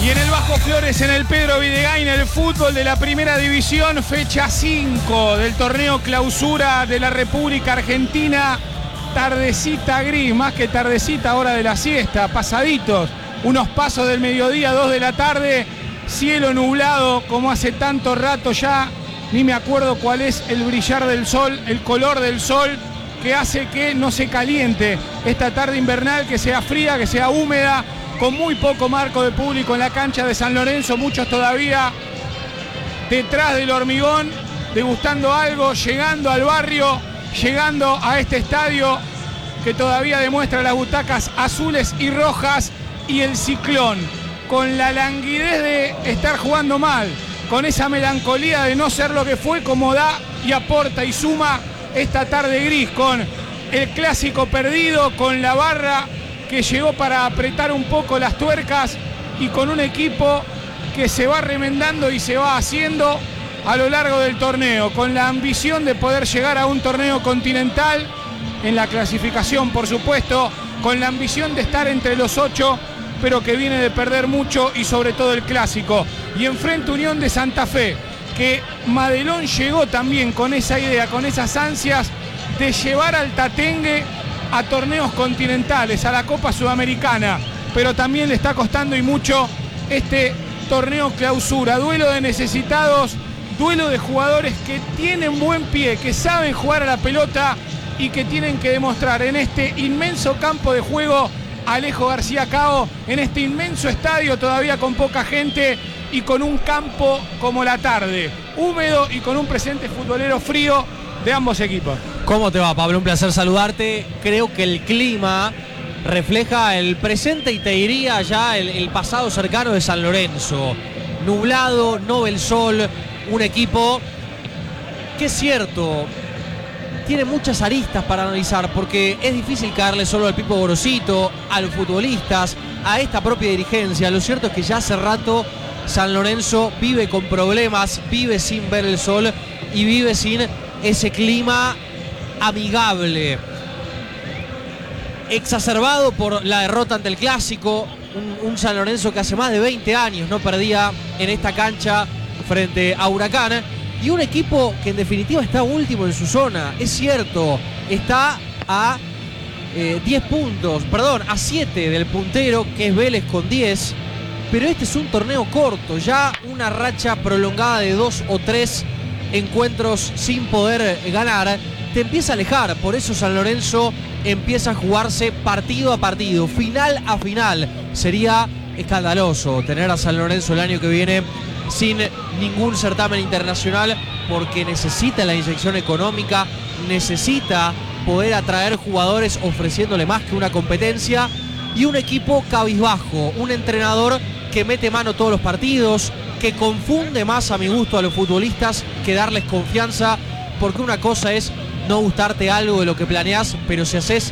Y en el Bajo Flores, en el Pedro Videgain, el fútbol de la Primera División, fecha 5 del torneo Clausura de la República Argentina. Tardecita gris, más que tardecita, hora de la siesta, pasaditos, unos pasos del mediodía, 2 de la tarde, cielo nublado como hace tanto rato ya, ni me acuerdo cuál es el brillar del sol, el color del sol que hace que no se caliente esta tarde invernal, que sea fría, que sea húmeda, con muy poco marco de público en la cancha de San Lorenzo, muchos todavía detrás del hormigón, degustando algo, llegando al barrio, llegando a este estadio que todavía demuestra las butacas azules y rojas y el ciclón, con la languidez de estar jugando mal, con esa melancolía de no ser lo que fue, como da y aporta y suma esta tarde gris, con el clásico perdido, con la barra que llegó para apretar un poco las tuercas y con un equipo que se va remendando y se va haciendo a lo largo del torneo, con la ambición de poder llegar a un torneo continental en la clasificación, por supuesto, con la ambición de estar entre los 8, pero que viene de perder mucho y sobre todo el clásico. Y enfrente Unión de Santa Fe, que Madelón llegó también con esa idea, con esas ansias de llevar al Tatengue a torneos continentales, a la Copa Sudamericana, pero también le está costando y mucho este torneo Clausura. Duelo de necesitados, duelo de jugadores que tienen buen pie, que saben jugar a la pelota y que tienen que demostrar en este inmenso campo de juego Alejo García Cao, en este inmenso estadio todavía con poca gente y con un campo como la tarde, húmedo y con un presente futbolero frío de ambos equipos. ¿Cómo te va, Pablo? Un placer saludarte. Creo que el clima refleja el presente y te diría ya el pasado cercano de San Lorenzo. Nublado, no ve el sol, un equipo que es cierto, tiene muchas aristas para analizar, porque es difícil caerle solo al Pipo Gorosito, a los futbolistas, a esta propia dirigencia. Lo cierto es que ya hace rato San Lorenzo vive con problemas, vive sin ver el sol y vive sin ese clima amigable, exacerbado por la derrota ante el Clásico, un San Lorenzo que hace más de 20 años no perdía en esta cancha frente a Huracán, y un equipo que en definitiva está último en su zona. Es cierto, está a 10 puntos, perdón, a 7 del puntero, que es Vélez con 10, pero este es un torneo corto, ya una racha prolongada de 2 o 3 encuentros sin poder ganar te empieza a alejar. Por eso San Lorenzo empieza a jugarse partido a partido, final a final. Sería escandaloso tener a San Lorenzo el año que viene sin ningún certamen internacional, porque necesita la inyección económica, necesita poder atraer jugadores ofreciéndole más que una competencia, y un equipo cabizbajo, un entrenador que mete mano todos los partidos, que confunde más a mi gusto a los futbolistas que darles confianza, porque una cosa es no gustarte algo de lo que planeás, pero si haces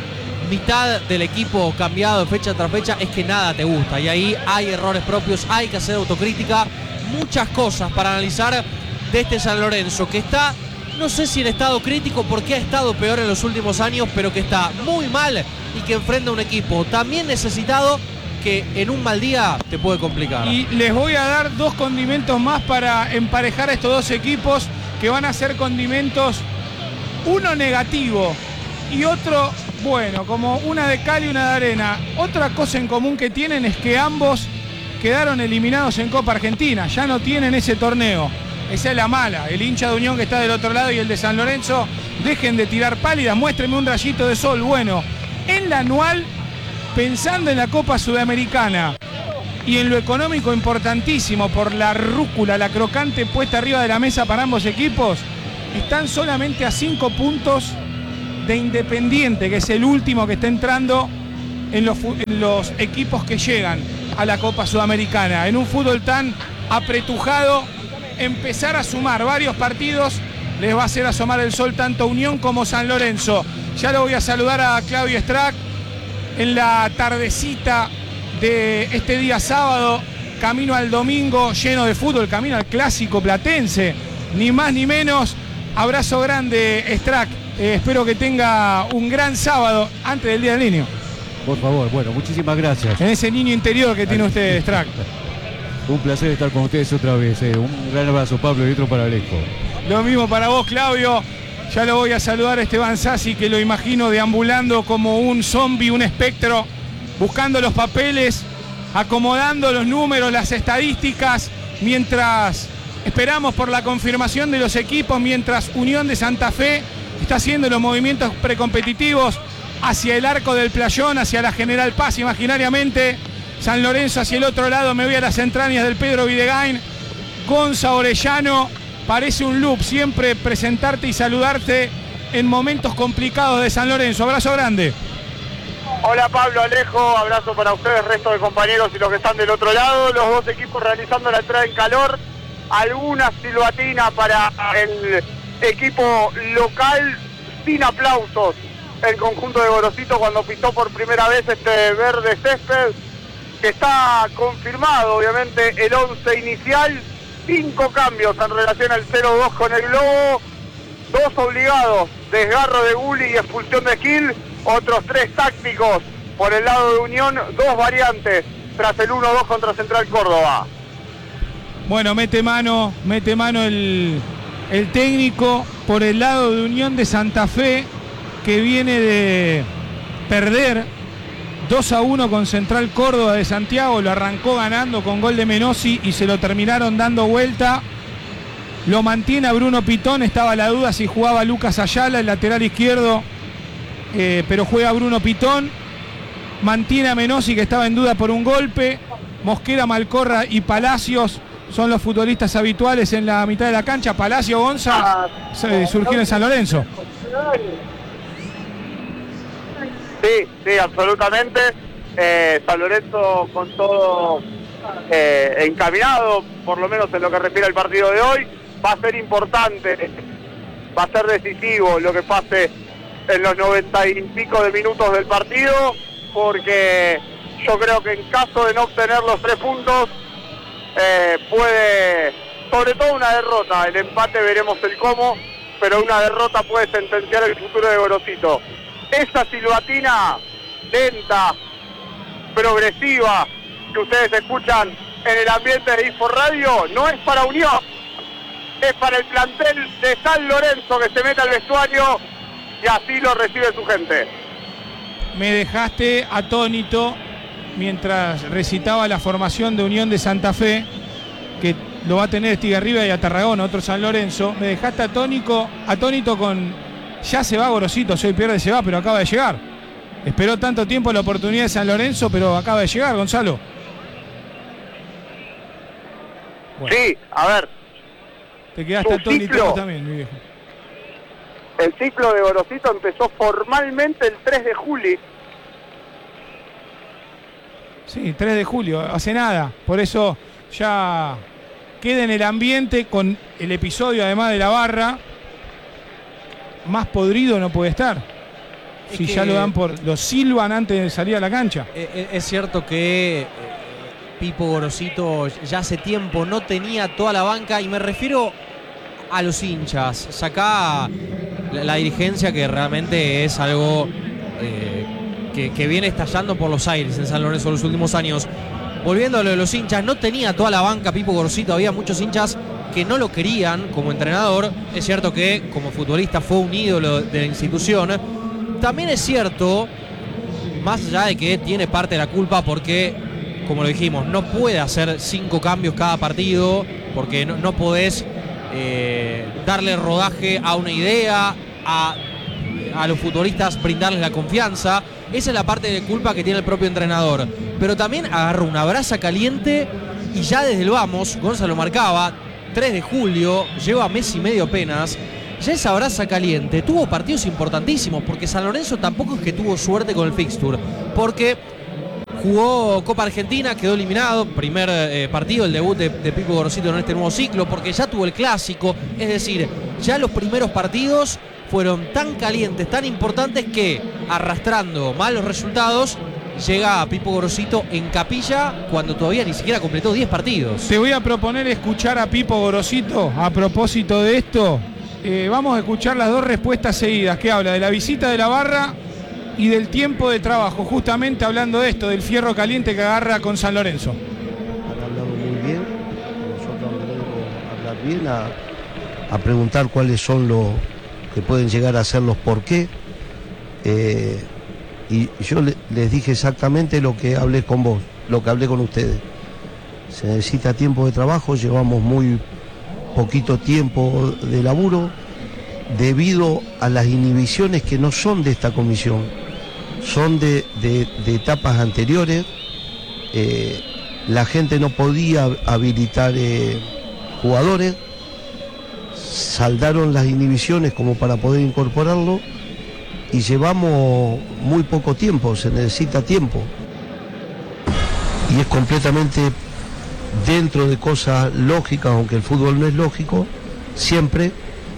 mitad del equipo cambiado de fecha tras fecha, es que nada te gusta, y ahí hay errores propios, hay que hacer autocrítica, muchas cosas para analizar de este San Lorenzo, que está, no sé si en estado crítico, porque ha estado peor en los últimos años, pero que está muy mal y que enfrenta a un equipo también necesitado, que en un mal día te puede complicar. Y les voy a dar 2 condimentos más para emparejar a estos 2 equipos, que van a ser condimentos, uno negativo y otro bueno, como una de cal y una de arena. Otra cosa en común que tienen es que ambos quedaron eliminados en Copa Argentina, ya no tienen ese torneo. Esa es la mala. El hincha de Unión que está del otro lado y el de San Lorenzo, dejen de tirar pálidas, muéstrenme un rayito de sol. Bueno, en la anual, pensando en la Copa Sudamericana y en lo económico importantísimo por la rúcula, la crocante puesta arriba de la mesa para ambos equipos, están solamente a 5 puntos de Independiente, que es el último que está entrando en los equipos que llegan a la Copa Sudamericana. En un fútbol tan apretujado, empezar a sumar varios partidos les va a hacer asomar el sol tanto Unión como San Lorenzo. Ya lo voy a saludar a Claudio Strack en la tardecita de este día sábado, camino al domingo lleno de fútbol, camino al clásico platense, ni más ni menos. Abrazo grande, Strack. Espero que tenga un gran sábado antes del Día del Niño. Por favor, bueno, muchísimas gracias. En ese niño interior que tiene usted, Strack. Un placer estar con ustedes otra vez. Un gran abrazo, Pablo, y otro para Alejo. Lo mismo para vos, Claudio. Ya lo voy a saludar a Esteban Sassi, que lo imagino deambulando como un zombie, un espectro, buscando los papeles, acomodando los números, las estadísticas, mientras esperamos por la confirmación de los equipos, mientras Unión de Santa Fe está haciendo los movimientos precompetitivos hacia el arco del Playón, hacia la General Paz imaginariamente. San Lorenzo hacia el otro lado, me voy a las entrañas del Pedro Videgain. Gonza Orellano, parece un loop siempre presentarte y saludarte en momentos complicados de San Lorenzo. Abrazo grande. Hola Pablo, Alejo, abrazo para ustedes, resto de compañeros y los que están del otro lado. Los dos equipos realizando la entrada en calor. Alguna silbatina para el equipo local, sin aplausos. El conjunto de Gorosito cuando pisó por primera vez este verde césped, que está confirmado obviamente el 11 inicial. 5 cambios en relación al 0-2 con el Globo, 2 obligados, desgarro de Gulli y expulsión de Gil, otros 3 tácticos por el lado de Unión, 2 variantes tras el 1-2 contra Central Córdoba. Bueno, mete mano el técnico por el lado de Unión de Santa Fe, que viene de perder 2-1 con Central Córdoba de Santiago. Lo arrancó ganando con gol de Menossi y se lo terminaron dando vuelta. Lo mantiene a Bruno Pitón, estaba la duda si jugaba Lucas Ayala, el lateral izquierdo, pero juega Bruno Pitón. Mantiene a Menossi, que estaba en duda por un golpe. Mosquera, Malcorra y Palacios son los futbolistas habituales en la mitad de la cancha. Palacio, Gonza, surgió en San Lorenzo. Sí, absolutamente. San Lorenzo con todo encaminado, por lo menos en lo que refiere al partido de hoy. Va a ser importante, va a ser decisivo lo que pase en los 90 y pico de minutos del partido, porque yo creo que en caso de no obtener los 3 puntos, puede, sobre todo una derrota, el empate veremos el cómo, pero una derrota puede sentenciar el futuro de Gorosito. Esa silbatina lenta, progresiva, que ustedes escuchan en el ambiente de Info Radio, no es para Unión, es para el plantel de San Lorenzo, que se mete al vestuario y así lo recibe su gente. Me dejaste atónito mientras recitaba la formación de Unión de Santa Fe, que lo va a tener Estigarribia y a Tarragona, otro San Lorenzo. Me dejaste atónito con... Ya se va Gorosito, si hoy pierde se va, pero acaba de llegar. Esperó tanto tiempo la oportunidad de San Lorenzo, pero acaba de llegar, Gonzalo. Bueno. Sí, a ver. Te quedaste atónito también, mi viejo. El ciclo de Gorosito empezó formalmente el 3 de julio. Sí, 3 de julio, hace nada. Por eso ya queda en el ambiente con el episodio, además de la barra. Más podrido no puede estar. Si ya lo dan lo silban antes de salir a la cancha. Es cierto que Pipo Gorosito ya hace tiempo no tenía toda la banca, y me refiero a los hinchas. Sacá la dirigencia, que realmente es algo que viene estallando por los aires en San Lorenzo en los últimos años. Volviendo a lo de los hinchas, no tenía toda la banca Pipo Gorosito, había muchos hinchas que no lo querían como entrenador. Es cierto que como futbolista fue un ídolo de la institución. También es cierto, más allá de que tiene parte de la culpa, porque, como lo dijimos, no puede hacer 5 cambios cada partido, porque no podés darle rodaje a una idea, a los futbolistas brindarles la confianza. Esa es la parte de culpa que tiene el propio entrenador. Pero también agarró una brasa caliente y ya desde el vamos, Gonzalo marcaba, 3 de julio, lleva mes y medio apenas. Ya esa brasa caliente tuvo partidos importantísimos, porque San Lorenzo tampoco es que tuvo suerte con el fixture, porque jugó Copa Argentina, quedó eliminado, primer partido, el debut de Pipo Gorosito en este nuevo ciclo, porque ya tuvo el clásico. Es decir, ya los primeros partidos fueron tan calientes, tan importantes, que arrastrando malos resultados llega a Pipo Gorosito en capilla cuando todavía ni siquiera completó 10 partidos. Te voy a proponer escuchar a Pipo Gorosito a propósito de esto. Vamos a escuchar las 2 respuestas seguidas, que habla de la visita de la barra y del tiempo de trabajo, justamente hablando de esto, del fierro caliente que agarra con San Lorenzo. Han hablado muy bien, nosotros venimos a hablar bien, a preguntar cuáles son los que pueden llegar a ser los por qué. Y yo les dije exactamente lo que hablé con vos, lo que hablé con ustedes. Se necesita tiempo de trabajo, llevamos muy poquito tiempo de laburo debido a las inhibiciones que no son de esta comisión, son de etapas anteriores. La gente no podía habilitar jugadores, saldaron las inhibiciones como para poder incorporarlo y llevamos muy poco tiempo, se necesita tiempo. Y es completamente dentro de cosas lógicas, aunque el fútbol no es lógico, siempre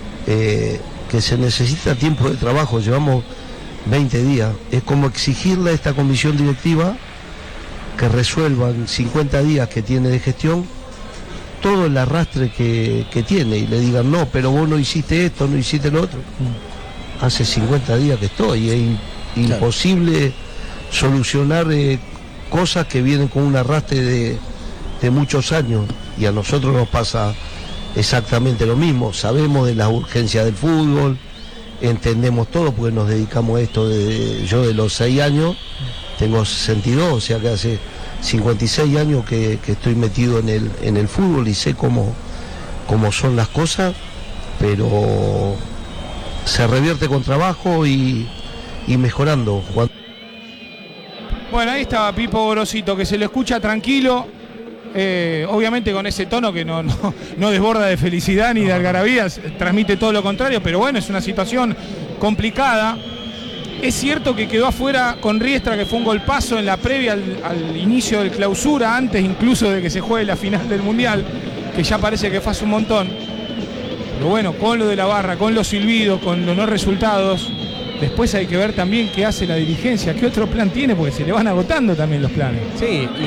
que se necesita tiempo de trabajo, llevamos 20 días. Es como exigirle a esta comisión directiva que resuelvan 50 días que tiene de gestión todo el arrastre que tiene y le digan no, pero vos no hiciste esto, no hiciste lo otro. Hace 50 días que estoy, es imposible solucionar cosas que vienen con un arrastre de muchos años, y a nosotros nos pasa exactamente lo mismo. Sabemos de las urgencias del fútbol, entendemos todo porque nos dedicamos a esto yo de los 6 años, tengo 62, o sea que hace 56 años que estoy metido en el fútbol y sé cómo son las cosas, pero se revierte con trabajo y mejorando. Bueno, ahí estaba Pipo Gorosito, que se lo escucha tranquilo, obviamente con ese tono que no desborda de felicidad ni de algarabías, transmite todo lo contrario, pero bueno, es una situación complicada. Es cierto que quedó afuera con Riestra, que fue un golpazo en la previa al inicio del Clausura, antes incluso de que se juegue la final del Mundial, que ya parece que fue hace un montón. Pero bueno, con lo de la barra, con los silbidos, con los no resultados, después hay que ver también qué hace la dirigencia, qué otro plan tiene, porque se le van agotando también los planes. Sí,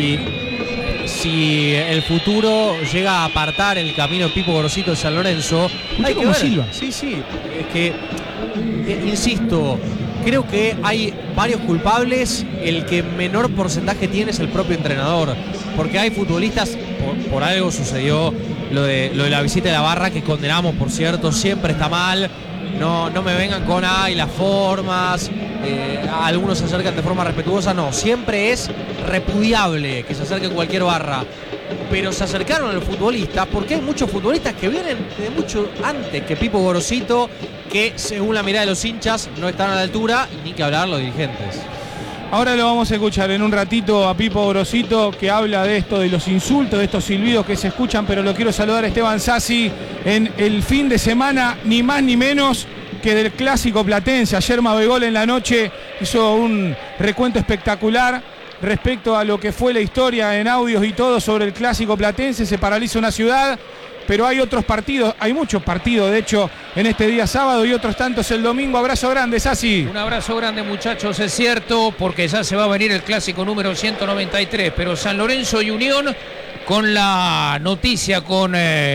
y si el futuro llega a apartar el camino Pipo Gorosito de San Lorenzo, hay que ver. Silva. Sí, es que, insisto, creo que hay varios culpables. El que menor porcentaje tiene es el propio entrenador, porque hay futbolistas, por algo sucedió lo de la visita de la barra, que condenamos, por cierto, siempre está mal. No me vengan con las formas, algunos se acercan de forma respetuosa, no, siempre es repudiable que se acerque cualquier barra, pero se acercaron a los futbolistas porque hay muchos futbolistas que vienen de mucho antes que Pipo Gorosito, que según la mirada de los hinchas no están a la altura, y ni que hablar los dirigentes. Ahora lo vamos a escuchar en un ratito a Pipo Gorosito, que habla de esto, de los insultos, de estos silbidos que se escuchan, pero lo quiero saludar a Esteban Sassi en el fin de semana, ni más ni menos que del clásico platense. Ayer Mabegol en la noche hizo un recuento espectacular respecto a lo que fue la historia en audios y todo sobre el clásico platense. Se paraliza una ciudad, pero hay otros partidos, hay muchos partidos de hecho en este día sábado y otros tantos el domingo. Abrazo grande, Sassi. Un abrazo grande, muchachos, es cierto, porque ya se va a venir el clásico número 193, pero San Lorenzo y Unión con la noticia, con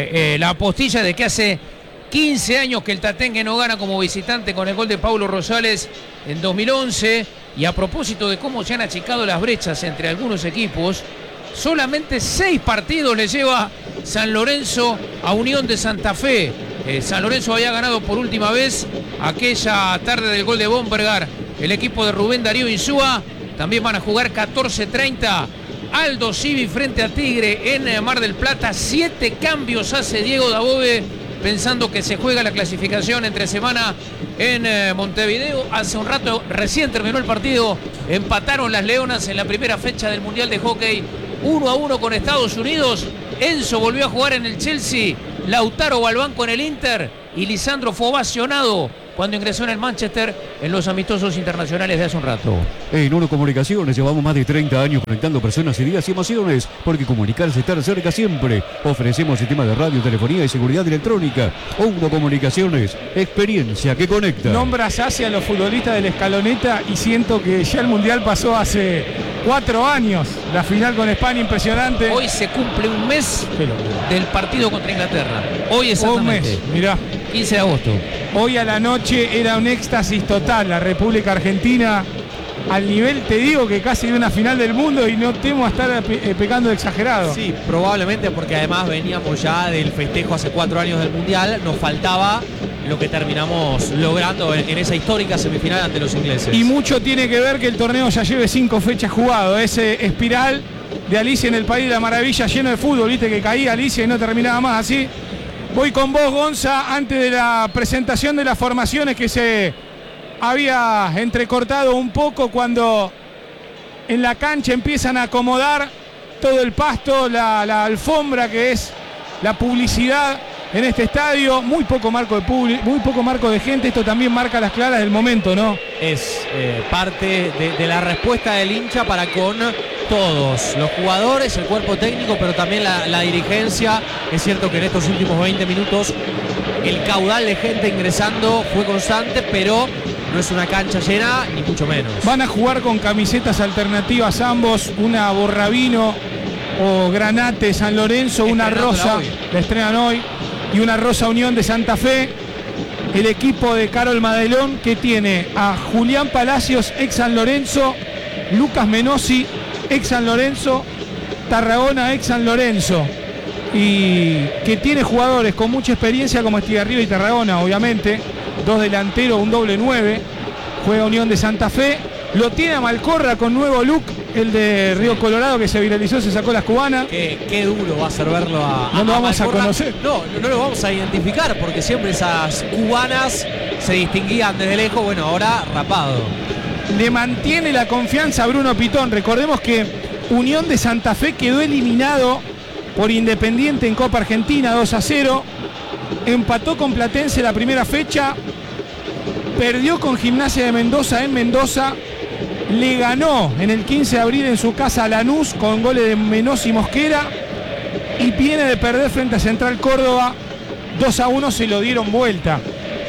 la postilla de que hace 15 años que el Tatengue no gana como visitante, con el gol de Paulo Rosales en 2011, y a propósito de cómo se han achicado las brechas entre algunos equipos, solamente 6 partidos le lleva San Lorenzo a Unión de Santa Fe. San Lorenzo había ganado por última vez aquella tarde del gol de Bombergar el equipo de Rubén Darío Insúa. También van a jugar 14:30 Aldo Civi frente a Tigre en Mar del Plata. 7 cambios hace Diego Dabove, pensando que se juega la clasificación entre semana en Montevideo. Hace un rato recién terminó el partido, empataron las Leonas en la primera fecha del Mundial de Hockey 1-1 con Estados Unidos. Enzo volvió a jugar en el Chelsea, Lautaro va al banco en el Inter y Lisandro fue ovacionado cuando ingresó en el Manchester en los amistosos internacionales de hace un rato. En Uno Comunicaciones llevamos más de 30 años conectando personas, ideas y emociones, porque comunicarse está cerca siempre. Ofrecemos sistemas de radio, telefonía y seguridad electrónica. Uno Comunicaciones, experiencia que conecta. Nombras hacia los futbolistas de la Escaloneta y siento que ya el Mundial pasó hace 4 años. La final con España, impresionante. Hoy se cumple un mes del partido contra Inglaterra. Hoy exactamente. Un mes, mirá. 15 de agosto. Hoy a la noche era un éxtasis total. La República Argentina al nivel, te digo, que casi de una final del mundo, y no temo a estar pecando de exagerado. Sí, probablemente porque además veníamos ya del festejo hace 4 años del Mundial, nos faltaba lo que terminamos logrando en esa histórica semifinal ante los ingleses. Y mucho tiene que ver que el torneo ya lleve 5 fechas jugado, ese espiral de Alicia en el País de la Maravilla lleno de fútbol, viste que caía Alicia y no terminaba más así. Voy con vos, Gonza, antes de la presentación de las formaciones que se había entrecortado un poco cuando en la cancha empiezan a acomodar todo el pasto, la alfombra que es la publicidad en este estadio. Muy poco marco de gente. Esto también marca las claras del momento, ¿no? Es parte de la respuesta del hincha para con todos los jugadores, el cuerpo técnico, pero también la dirigencia. Es cierto que en estos últimos 20 minutos el caudal de gente ingresando fue constante, pero no es una cancha llena, ni mucho menos. Van a jugar con camisetas alternativas ambos, una Borrabino o Granate San Lorenzo, una rosa, la estrenan hoy, y una rosa Unión de Santa Fe. El equipo de Carol Madelón, que tiene a Julián Palacios, ex San Lorenzo, Lucas Menossi, ex San Lorenzo, Tarragona, ex San Lorenzo, y que tiene jugadores con mucha experiencia como Estigarribia y Tarragona, obviamente, 2 delanteros, un doble 9, juega Unión de Santa Fe, lo tiene a Malcorra con nuevo look, el de Río Colorado, que se viralizó, se sacó las cubanas. Qué duro va a ser verlo no lo vamos Malcorra a conocer. No lo vamos a identificar, porque siempre esas cubanas se distinguían desde lejos. Bueno, ahora rapado. Le mantiene la confianza a Bruno Pitón. Recordemos que Unión de Santa Fe quedó eliminado por Independiente en Copa Argentina 2-0. Empató con Platense la primera fecha. Perdió con Gimnasia de Mendoza en Mendoza. Le ganó en el 15 de abril en su casa a Lanús con goles de Menossi y Mosquera. Y viene de perder frente a Central Córdoba 2-1, se lo dieron vuelta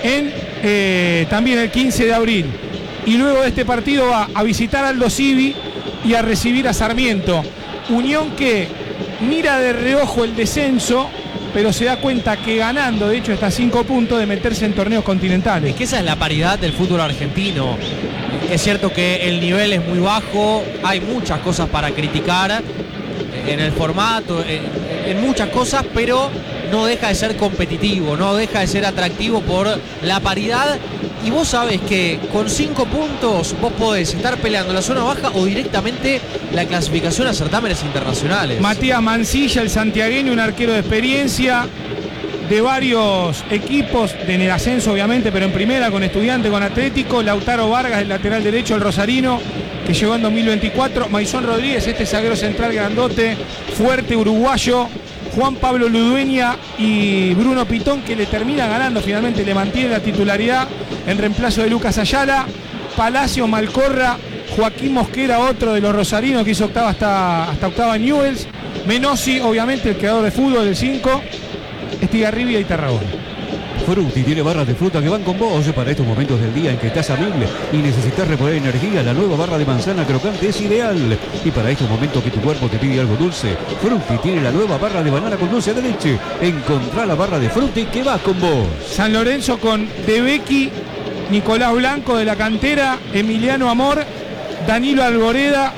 también el 15 de abril. Y luego de este partido va a visitar Aldo Civi y a recibir a Sarmiento. Unión que mira de reojo el descenso, pero se da cuenta que ganando, de hecho, está a 5 puntos de meterse en torneos continentales. Es que esa es la paridad del fútbol argentino. Es cierto que el nivel es muy bajo, hay muchas cosas para criticar en el formato, en muchas cosas, pero no deja de ser competitivo, no deja de ser atractivo por la paridad. Y vos sabés que con 5 puntos vos podés estar peleando la zona baja o directamente la clasificación a certámenes internacionales. Matías Mancilla, el santiagueño, un arquero de experiencia de varios equipos, en el ascenso obviamente, pero en primera con Estudiante, con Atlético. Lautaro Vargas, el lateral derecho, el rosarino, que llegó en 2024. Maisón Rodríguez, este zaguero central grandote, fuerte, uruguayo. Juan Pablo Ludueña y Bruno Pitón, que le termina ganando finalmente, le mantiene la titularidad en reemplazo de Lucas Ayala. Palacio, Malcorra, Joaquín Mosquera, otro de los rosarinos que hizo octava hasta octava en Newell's. Menossi, obviamente, el creador de fútbol, del 5. Estigarribia y Tarragona. Frutti tiene barras de fruta que van con vos para estos momentos del día en que estás amable y necesitas reponer energía. La nueva barra de manzana crocante es ideal. Y para estos momentos que tu cuerpo te pide algo dulce, Frutti tiene la nueva barra de banana con dulce de leche. Encontrá la barra de Frutti que va con vos. San Lorenzo con De Becchi, Nicolás Blanco de la cantera, Emiliano Amor, Danilo Arboleda,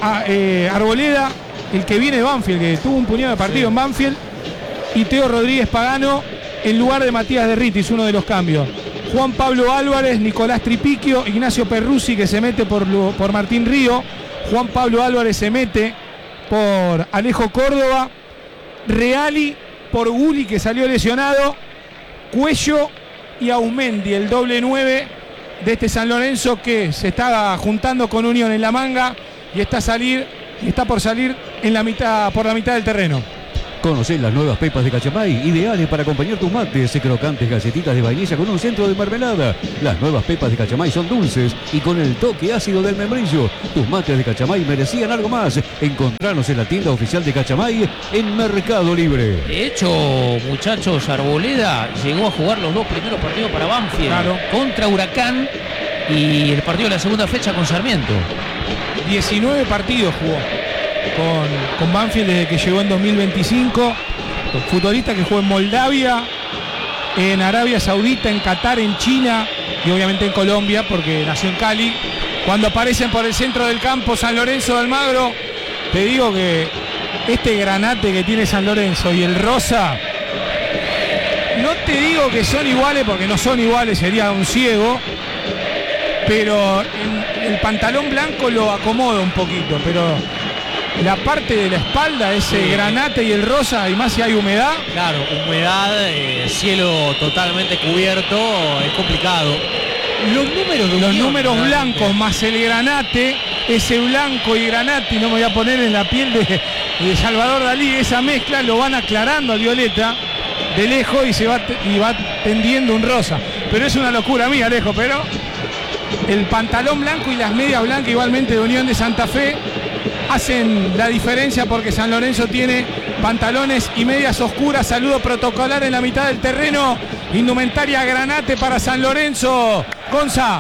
el que viene de Banfield, que tuvo un puñado de partido en Banfield, y Teo Rodríguez Pagano en lugar de Matías Derritis, uno de los cambios. Juan Pablo Álvarez, Nicolás Tripiquio, Ignacio Perruzzi, que se mete por Martín Río. Juan Pablo Álvarez se mete por Alejo Córdoba. Reali por Guli, que salió lesionado. Cuello y Aumendi, el doble 9 de este San Lorenzo, que se está juntando con Unión en la manga y está por salir por la mitad del terreno. Conocé las nuevas pepas de Cachamay, ideales para acompañar tus mates, crocantes galletitas de vainilla con un centro de mermelada. Las nuevas pepas de Cachamay son dulces y con el toque ácido del membrillo. Tus mates de Cachamay merecían algo más. Encontranos en la tienda oficial de Cachamay en Mercado Libre. De hecho, muchachos, Arboleda llegó a jugar los 2 primeros partidos para Banfield, claro, contra Huracán y el partido de la segunda fecha con Sarmiento. 19 partidos jugó con Banfield desde que llegó en 2025. Futbolista que jugó en Moldavia, en Arabia Saudita, en Qatar, en China y obviamente en Colombia, porque nació en Cali. cuando aparecen por el centro del campo San Lorenzo de Almagro. Te digo que este granate que tiene San Lorenzo y el rosa, no te digo que son iguales porque no son iguales, sería un ciego, pero el pantalón blanco lo acomoda un poquito, pero la parte de la espalda, ese granate y el rosa, y más si hay humedad. Claro, humedad, cielo totalmente cubierto, es complicado. Los números blancos más el granate, ese blanco y granate, y no me voy a poner en la piel de Salvador Dalí, esa mezcla lo van aclarando al violeta de lejos y va tendiendo un rosa. Pero es una locura mía, Alejo, pero el pantalón blanco y las medias blancas igualmente de Unión de Santa Fe hacen la diferencia, porque San Lorenzo tiene pantalones y medias oscuras. Saludo protocolar en la mitad del terreno. Indumentaria granate para San Lorenzo. Gonza.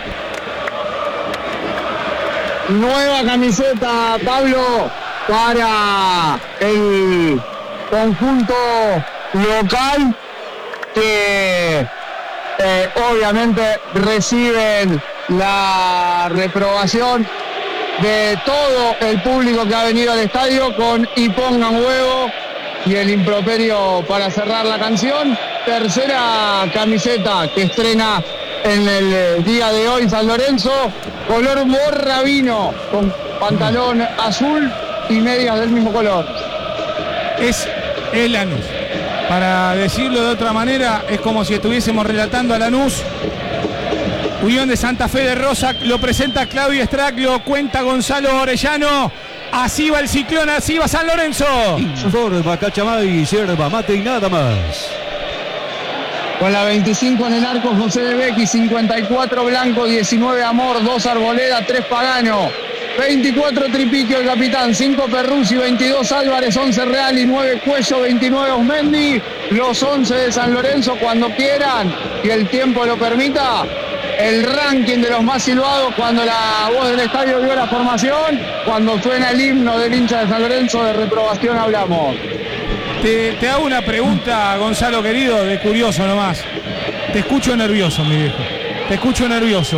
Nueva camiseta, Pablo, para el conjunto local que obviamente reciben la reprobación de todo el público que ha venido al estadio con "y pongan huevo" y el improperio para cerrar la canción. Tercera camiseta que estrena en el día de hoy San Lorenzo, color morra vino, con pantalón azul y medias del mismo color. Es el Lanús. Para decirlo de otra manera, es como si estuviésemos relatando a Lanús. Unión de Santa Fe de rosa, lo presenta Claudio Estraclio, cuenta Gonzalo Orellano. Así va el ciclón, así va San Lorenzo. Informa Cachamay, yerba mate y nada más. Con la 25 en el arco, José de Becchi, 54 Blanco, 19 Amor, 2 Arboleda, 3 Pagano, 24 Tripiquio el capitán, 5 Perruzzi, 22 Álvarez, 11 Real y 9 Cuello, 29 Osmendi. Los 11 de San Lorenzo cuando quieran y el tiempo lo permita. El ranking de los más silbados cuando la voz del estadio dio la formación, cuando suena el himno del hincha de San Lorenzo, de reprobación hablamos. Te hago una pregunta, Gonzalo querido, de curioso nomás. Te escucho nervioso, mi viejo. Te escucho nervioso.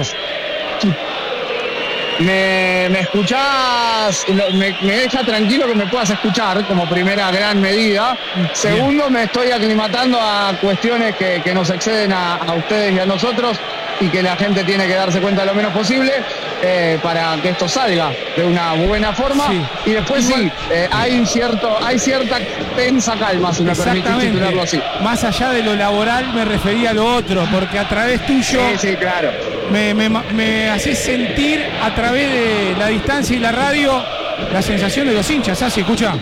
¿Me escuchás? Me deja tranquilo que me puedas escuchar como primera gran medida. Segundo, me estoy aclimatando a cuestiones que nos exceden a ustedes y a nosotros, y que la gente tiene que darse cuenta lo menos posible para que esto salga de una buena forma. Sí. Y después hay cierta tensa calma, si me permitís titularlo así. Más allá de lo laboral me refería a lo otro, porque a través tuyo sí, claro. me haces sentir a través de la distancia y la radio la sensación de los hinchas. ¿Sí? Escucha.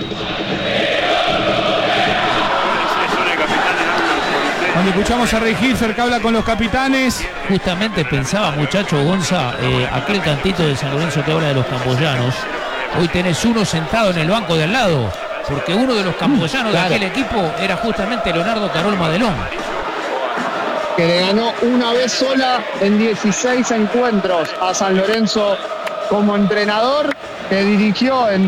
Cuando escuchamos a Rey Hilfer que habla con los capitanes. Justamente pensaba, muchacho Gonza, aquel cantito de San Lorenzo que habla de los camboyanos. Hoy tenés uno sentado en el banco de al lado, porque uno de los camboyanos de aquel equipo era justamente Leonardo Carol Madelón, que le ganó una vez sola en 16 encuentros a San Lorenzo como entrenador, que dirigió en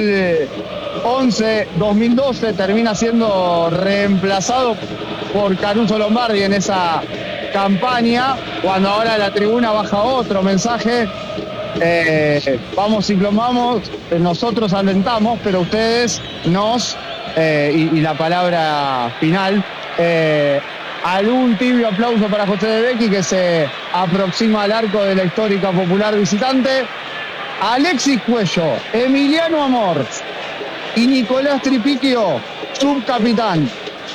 2011, 2012, termina siendo reemplazado por Caruso Lombardi en esa campaña, cuando ahora de la tribuna baja otro mensaje. Vamos Ciclón, vamos, nosotros alentamos, pero ustedes y la palabra final, algún tibio aplauso para José de Becchi, que se aproxima al arco de la histórica Popular visitante. Alexis Cuello, Emiliano Amor y Nicolás Tripiquio, subcapitán,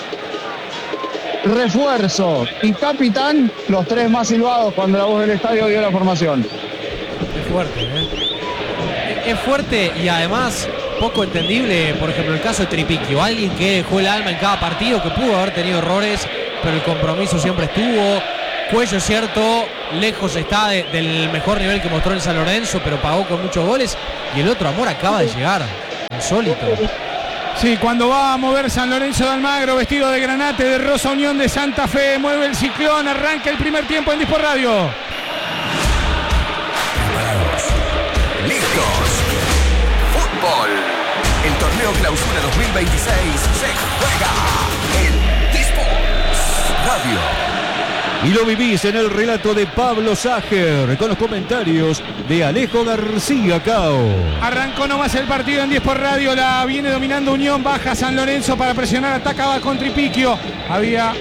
refuerzo y capitán, los tres más silbados cuando la voz del estadio dio la formación. Es fuerte, Es fuerte y además poco entendible, por ejemplo, el caso de Tripiquio, alguien que dejó el alma en cada partido, que pudo haber tenido errores, pero el compromiso siempre estuvo. Cuello, es cierto, lejos está del mejor nivel que mostró en San Lorenzo, pero pagó con muchos goles. Y el otro, Amor, acaba de llegar, insólito. Sí, cuando va a mover San Lorenzo de Almagro, vestido de granate, de rosa, Unión de Santa Fe, mueve el ciclón, arranca el primer tiempo en Dispor Radio. Preparados, listos, fútbol, el torneo Clausura 2026 se juega en Dispor Radio. Y lo vivís en el relato de Pablo Sager, con los comentarios de Alejo García Cao. Arrancó nomás el partido en 10 por radio, la viene dominando Unión, baja San Lorenzo para presionar, atacaba con Tripiquio. Había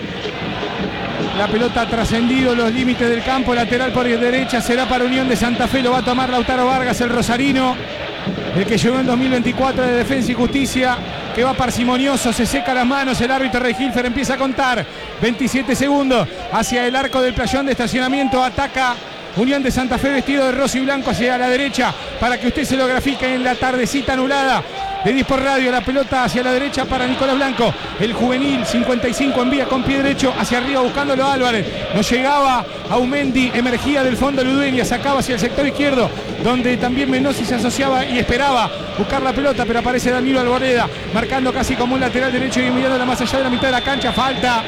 la pelota trascendido los límites del campo, lateral por derecha, será para Unión de Santa Fe, lo va a tomar Lautaro Vargas, el rosarino, el que llegó en 2024 de Defensa y Justicia, que va parsimonioso, se seca las manos, el árbitro Rey Hilfer empieza a contar, 27 segundos, hacia el arco del playón de estacionamiento, ataca Unión de Santa Fe vestido de rojo y blanco hacia la derecha, para que usted se lo grafique en la tardecita anulada de 10 por radio, la pelota hacia la derecha para Nicolás Blanco, el juvenil 55 envía con pie derecho hacia arriba buscándolo a Álvarez, no llegaba Aumendi, emergía del fondo Ludueña, sacaba hacia el sector izquierdo, donde también Menossi se asociaba y esperaba buscar la pelota, pero aparece Danilo Arboleda, marcando casi como un lateral derecho y enviándola más allá de la mitad de la cancha, falta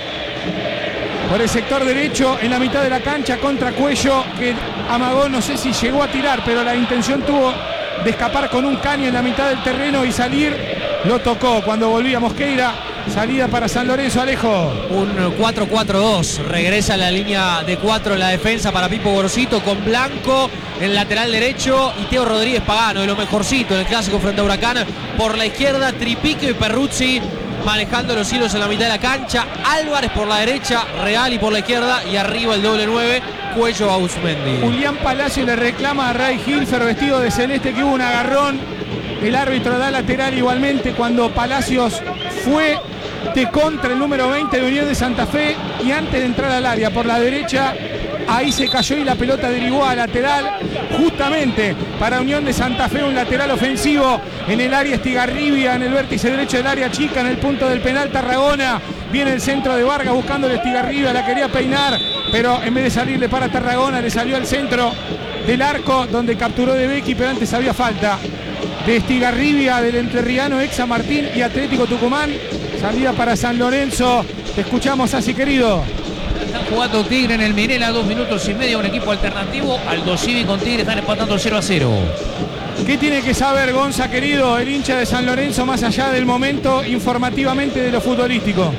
por el sector derecho en la mitad de la cancha contra Cuello, que amagó, no sé si llegó a tirar, pero la intención tuvo de escapar con un caño en la mitad del terreno y salir, lo tocó cuando volvía Mosqueira, salida para San Lorenzo. Alejo. Un 4-4-2, regresa a la línea de 4 en la defensa para Pipo Gorosito, con Blanco en el lateral derecho y Teo Rodríguez Pagano, de lo mejorcito en el clásico frente a Huracán, por la izquierda Tripiquio y Perruzzi manejando los hilos en la mitad de la cancha, Álvarez por la derecha, Reali por la izquierda y arriba el doble 9, Cuello Ausmendi. Julián Palacio le reclama a Ray Hilfer vestido de celeste que hubo un agarrón, el árbitro da lateral igualmente cuando Palacios fue de contra el número 20 de Unión de Santa Fe y antes de entrar al área por la derecha, ahí se cayó y la pelota derivó a lateral, justamente para Unión de Santa Fe, un lateral ofensivo en el área Estigarribia, en el vértice derecho del área chica, en el punto del penal Tarragona, viene el centro de Vargas buscando el Estigarribia, la quería peinar, pero en vez de salirle para Tarragona, le salió al centro del arco, donde capturó de Becchi, pero antes había falta de Estigarribia, del entrerriano Exa Martín y Atlético Tucumán, salida para San Lorenzo. Te escuchamos, así querido. Están jugando Tigre en el Minela, 2 minutos y medio, un equipo alternativo. Aldo Civi con Tigre están empatando 0-0. ¿Qué tiene que saber Gonza, querido, el hincha de San Lorenzo, más allá del momento informativamente de lo futbolístico?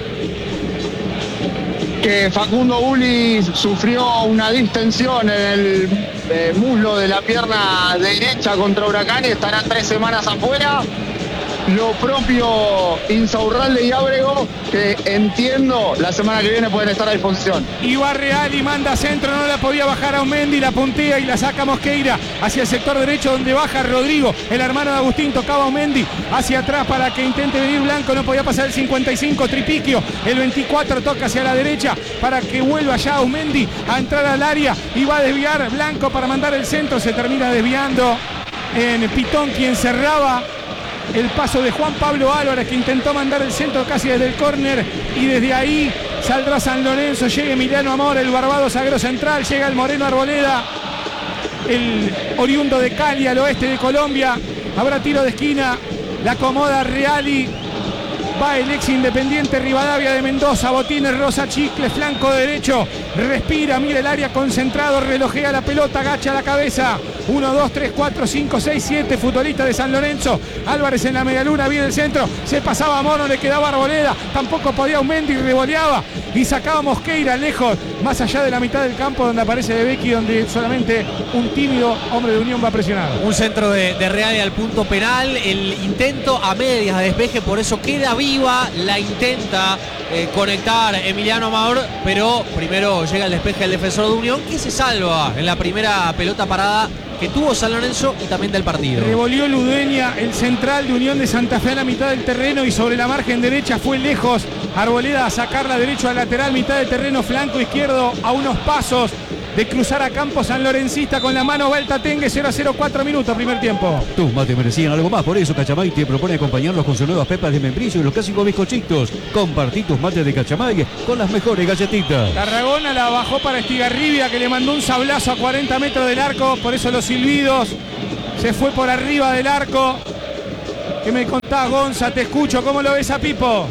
Que Facundo Bullis sufrió una distensión en el muslo de la pierna derecha contra Huracán y estará 3 semanas afuera. Lo propio Insaurralde y Ábrego, que entiendo la semana que viene pueden estar a disposición. Y va Real y manda centro, no la podía bajar a Aumendi, la puntea y la saca Mosqueira hacia el sector derecho donde baja Rodrigo, el hermano de Agustín, tocaba Aumendi hacia atrás para que intente venir Blanco, no podía pasar el 55, Tripiquio, el 24 toca hacia la derecha para que vuelva ya Aumendi a entrar al área y va a desviar Blanco para mandar el centro, se termina desviando en Pitón, quien cerraba el paso de Juan Pablo Álvarez, que intentó mandar el centro casi desde el córner y desde ahí saldrá San Lorenzo, llega Emiliano Amor, el barbado zaguero central, llega el Moreno Arboleda, el oriundo de Cali al oeste de Colombia, habrá tiro de esquina, la acomoda Reali, va el ex Independiente Rivadavia de Mendoza, Botines, Rosa, Chicle, flanco derecho, respira, mira el área concentrado, relojea la pelota, agacha la cabeza, 1, 2, 3, 4, 5, 6, 7 futbolistas de San Lorenzo, Álvarez en la medialuna, viene el centro, se pasaba a Mono, le quedaba Arboleda, tampoco podía Aumendi, revoleaba y sacaba Mosqueira lejos, más allá de la mitad del campo donde aparece De Becchi, donde solamente un tímido hombre de Unión va a presionar. Un centro de Real al punto penal, el intento a medias de despeje, por eso queda viva, la intenta conectar Emiliano Amor, pero primero llega el despeje del defensor de Unión, que se salva en la primera pelota parada que tuvo San Lorenzo y también del partido. Revolvió Ludueña, el central de Unión de Santa Fe a la mitad del terreno y sobre la margen derecha fue lejos Arboleda a sacarla derecho al lateral, mitad de terreno, flanco izquierdo a unos pasos de cruzar a campo sanlorencista con la mano vuelta Tengue, 0-0, 4 minutos, primer tiempo. Tus mates merecían algo más, por eso Cachamay te propone acompañarlos con sus nuevas pepas de membrillo y los clásicos bizcochitos. Compartí tus mates de Cachamay con las mejores galletitas. Tarragona la bajó para Estigarribia, que le mandó un sablazo a 40 metros del arco, por eso los silbidos, se fue por arriba del arco. ¿Qué me contás, Gonza? Te escucho, ¿cómo lo ves a Pipo?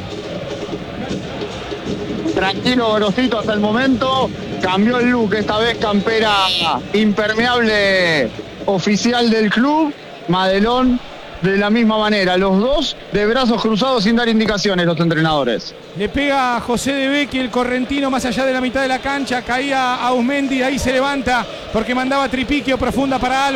Tranquilo, Gorosito, hasta el momento. Cambió el look, esta vez campera impermeable oficial del club. Madelón de la misma manera, los dos de brazos cruzados sin dar indicaciones los entrenadores. Le pega a José de Becchi, el correntino, más allá de la mitad de la cancha. Caía Ausmendi, ahí se levanta porque mandaba tripiquio profunda para Álvarez.